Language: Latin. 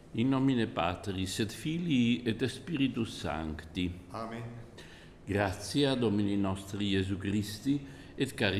In nomine Patris et Filii et Spiritus Sancti. Amen. Gratia Domini nostri Iesu Christi et caritas